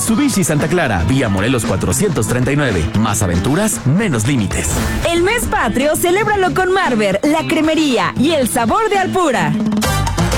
Mitsubishi Santa Clara, vía Morelos 439. Más aventuras, menos límites. El mes patrio, celébralo con Marver, la cremería y el sabor de Alpura.